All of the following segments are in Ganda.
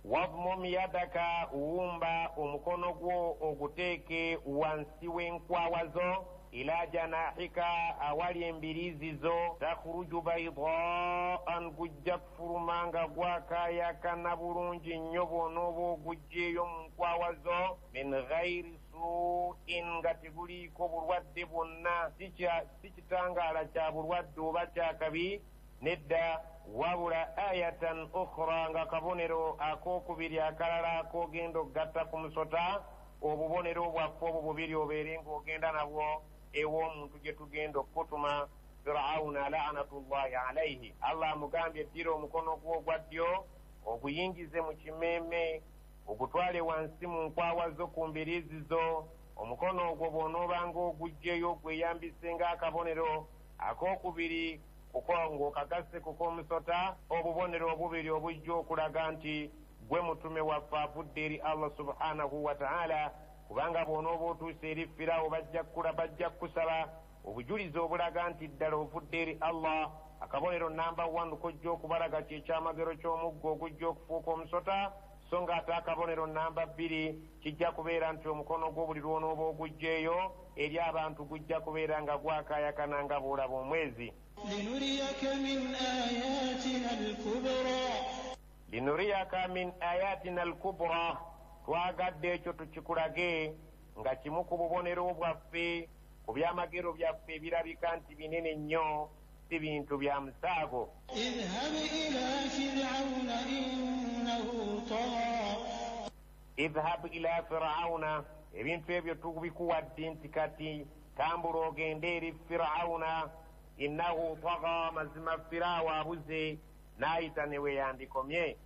wadmum yadaka uwumba omukono gwo oguteeke wansi w'enkwawa zo ila janahika awali embiriizi zo takhruju baydaan gujja kufuluma nga gwakayakana bulungi nnyo bw'onooba ogugjeeyo mu nkwawa zo min ghairi suin nga teguliiko bulwadde bwonna si kitangaala kya bulwadde oba kyakabi nedda wabula ayatan ukhra nga kabonero akokubiri akalala akogenda okugatta ku musota obubonero bwaffe obwo bubiri obeere ng'ogenda nabwo ew'omuntu gye tugenda okutuma firawuna laanatullahi alaihi. Allah amugambye eddira omukono gwo ogwa ddyo oguyingize mu kimeeme ogutwale wansi mu nkwawa zo ku mbiriizi zo. Omukono ogwo bw'onoobanga ogugjeyo gweyambise ng'akabonero akokubiri ng'okagasse ku k'omusota obubonero obubiri obujja okulaga nti gwe mutume waffe avudde eri Allah subhanahu wa ta'ala, kubanga bw'onooba otuuse eri firawo bajja kusaba obujulizi obulaga nti ddala ovudde eri Allah. Akabonero namba 1 kojja okubalaga kyekyamagero ky'omuggo ogujja okufuuka omusota, so ng'ate akabonero namba 2 kijja kubeera nti omukono gwo buli lw'onooba ogugjeeyo eri abantu gujja kubeera nga gwakayakana nga bw'olaba omwezi. linuriyaka min ayatina alkubra, twagadde ekyo tukikulage nga kimu ku bubonero bwaffe ku byamagero byaffe ebirabika nti binene nnyo, si bintu bya musaago. idhhab ila firawuna, ebintu ebyo tubikuwadde nti kati tambula ogende eri firawuna. innahu tagha, mazima firawo abuze n'ayita ne weyandikomye.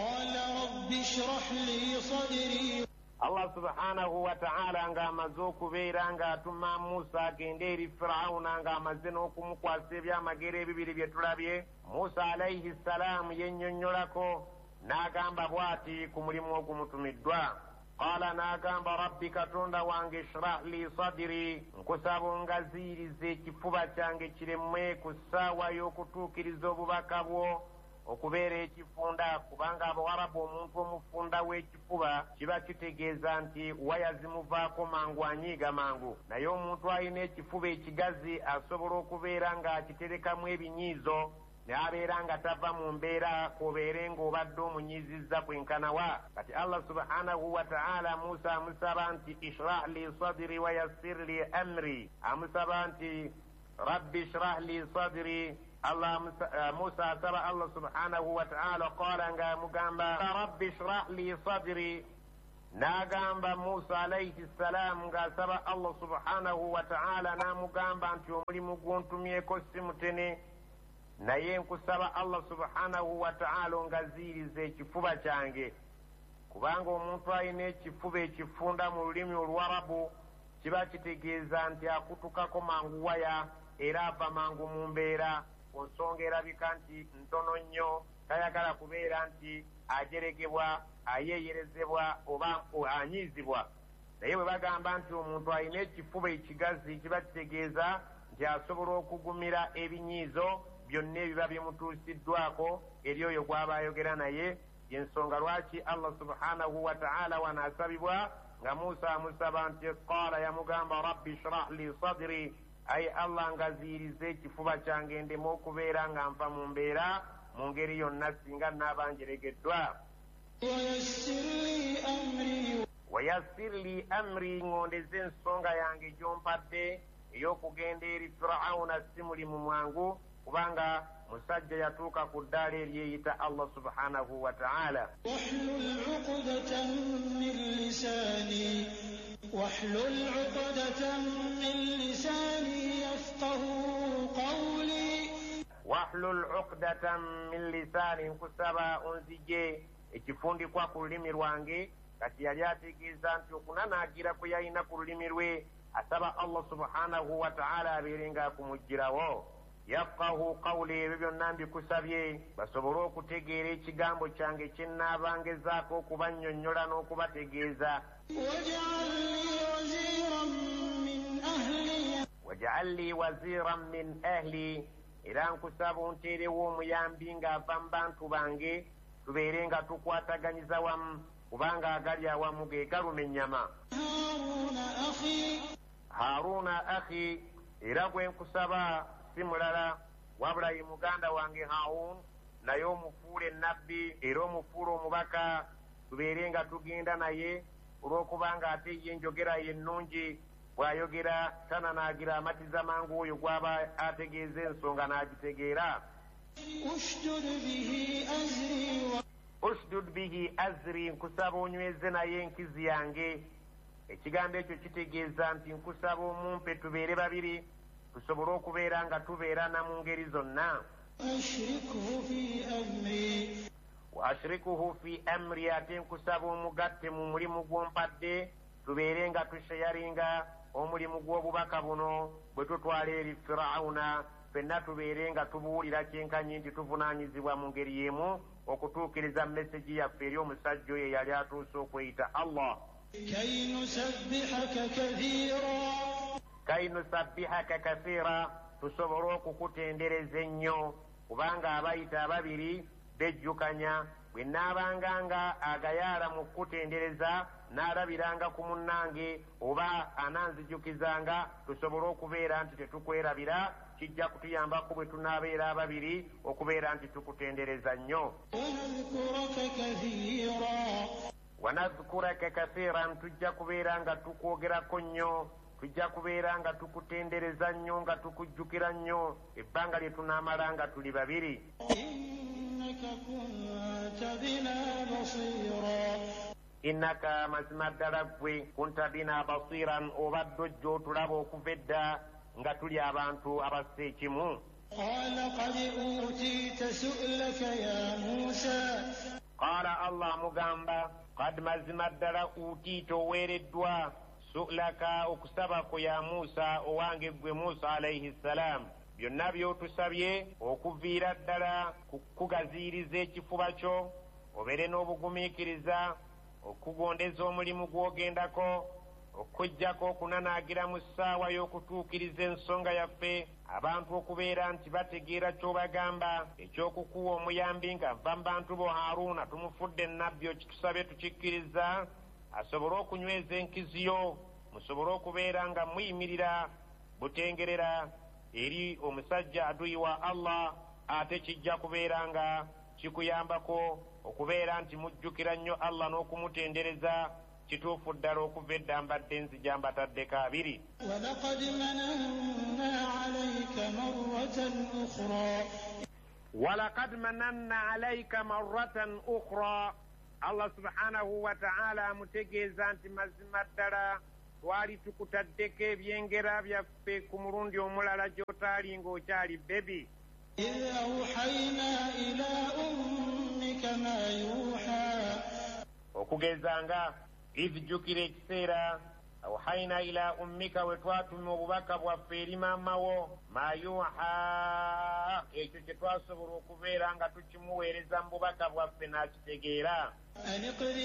Allah subhanahu wa ta'ala ng'amaze okubeera ng'atuma Musa agende eri firawuna ng'amaze n'okumukwasa ebyamagero ebibiri bye tulabye. Musa alayhi salaamu yennyonnyolako n'agamba bw'ati ku mulimu ogumutumiddwa. Qala n'agamba rabbi katonda wange shrah li sadiri, nkusaba ongaziirize ekifuba kyange kireme ku ssaawa y'okutuukiriza obubaka bwo okubeera ekifunda, kubanga abawarabu omuntu omufunda w'ekifuba kiba kitegeeza nti waya zimuvaako mangu anyiiga mangu, naye omuntu alina ekifuba ekigazi asobola okubeera ng'akiterekamu ebinyiizo n'abeera nga tava mu mbeera kwobeere ng'obadde omunyiizizza kwenkanawa. Kati Allah subhanahu wa ta'ala Musa amusaba nti ishrah li sadri wa yassir li amri, amusaba nti rabbi ishrah li sadri. Musa asaba Allah subhanahu wa ta'ala, qala nga amugamba rabbi ishrah li sadri, n'agamba Musa alayhi salam ng'asaba Allah subhanahu wa ta'ala n'amugamba nti omulimu gw'ontumyeko si mutene, naye nkusaba Allah subhanahu wa ta'ala ongaziirize ekifuba kyange, kubanga omuntu alina ekifuba ekifunda mu lulimi Oluwarabu kiba kitegeeza nti akutukako mangu waya era ava mangu mu mbeera, ku nsonga erabika nti ntono nnyo, tayagala kubeera nti ajeregebwa, ayeeyerezebwa oba anyiizibwa. Naye bwe bagamba nti omuntu alina ekifuba ekigazi kiba kitegeeza nti asobola okugumira ebinyiizo byonna ebiba bimutuusiddwako eri oyo gw'aba ayogera naye. Yensonga lwaki Allah subhanahu wa ta'ala wanaasabibwa nga Musa amusaba nti qala, yamugamba rabbi shrah li sadri, ayi Allah ngaziirize ekifuba kyange ndeme okubeera nga nva mu mbeera mu ngeri yonna singa naaba njeregeddwa. wayassir li amri, ngondeze ensonga yange gy'ompadde ey'okugenda eri firawuna si mulimu mwangu, kubanga musajja yatuuka ku ddaala eryeyita Allah subhanahu wa ta'ala. واحلل عقدة من لساني يفقه قولي. واحلل عقدة من لساني, nkusaba onzije ekifundikwa ku lulimi lwange. Kati yali ategeeza nti okunanaagira kwe yalina ku lulimi lwe asaba Allah subhanahu wa ta'ala abeere nga akumugirawo. yafqahu qawli, ebyo byonna mbikusabye basobole okutegeera ekigambo kyange kye nnaabangezaako okubannyonnyola n'okubategeeza. waj'al li waziran min ahli, era nkusaba onteerewo omuyambi ng'ava mu bantu bange. tubeere nga tukwataganyiza wamu kubanga agali awamu ge galuma ennyama. Haruna akhi, era gwe nkusaba si mulala wabula ye muganda wange Harun, naye omufuule nnabbi era omufuule omubaka, tubeere nga tugenda naye olw'okubanga ate ye enjogera ye ennungi, bw'ayogera tananaagira amatiza mangu oyo gw'aba ategeeza ensonga n'agitegeera. Ushdud bihi azri, nkusaba onyweze naye enkizi yange. Ekigambo ekyo kitegeeza nti nkusaba omumpe tubeere babiri tusobole okubeera nga tubeerana mu ngeri zonna. Wa ashrikuhu fi amri, ate nkusaba omugatte mu mulimu gw'ompadde tubeere nga tushayaringa omulimu gw'obubaka buno bwe tutwala eri Firawuna, ffenna tubeere nga tubuwulira kyenkanyi nti tuvunaanyizibwa mu ngeri y'emu okutuukiriza mesegi yaffe eri omusajja oyo yali atuuse okweyita Allah. Kay nusabbihaka kathiira, tusobole okukutendereza ennyo kubanga abayita ababiri bejjukanya. Bwe nnaabanga nga agayaala mu kukutendereza n'alabiranga ku munnange oba ananzijukizanga, tusobole okubeera nti tetukwerabira, kijja kutuyambako bwe tunaabeera ababiri okubeera nti tukutendereza nnyo. Wanadhkuraka kathiran, tujja kubeera nga tukwogerako nnyo, tujja kubeera nga tukutendereza nnyo, nga tukujjukira nnyo ebbanga lye tunaamala nga tuli babiri. Innaka, mazima ddala ggwe, kunta bina basiran, obadde ojja otulaba okuva edda nga tuli abantu abassa ekimu. Qaala Allah mugamba, qad mazima ddala utiita oweereddwa su'laka okusabako ya Musa, owange ggwe Musa alayhi salaam. Byonna by'otusabye okuviira ddala kukugaziiriza ekifuba kyo, obeere n'obugumiikiriza, okugondeza omulimu gw'ogendako, okujjako okunanaagira mu ssaawa y'okutuukiriza ensonga yaffe, abantu okubeera nti bategeera ky'obagamba, eky'okukuwa omuyambi nga vva mu bantu bo Haruna tumufudde nnabbi, okitusabe tukikkiriza, asobole okunyweza enkiziyo, musobole okubeera nga muyimirira butengerera eri omusajja aduyi wa Allah, ate kijja kubeera nga kikuyambako okubeera nti mujjukira nnyo Allah n'okumutendereza kituufu ddala okuva edda mbadde nzija mbataddeko abiri. Walaqad mananna alayka marratan ukhra, Allah subhanahu wa ta'ala amutegeeza nti mazima ddala twali tukutaddeko ebyengera byaffe ku mulundi omulala gy'otaali ng'okyali bebi. Okugezanga izijjukira ekiseera awhayna ila ummika, we twatuma obubaka bwaffe eri maama wo, ma yuha, ekyo kye twasobola okubeera nga tukimuweereza mu bubaka bwaffe n'akitegeera.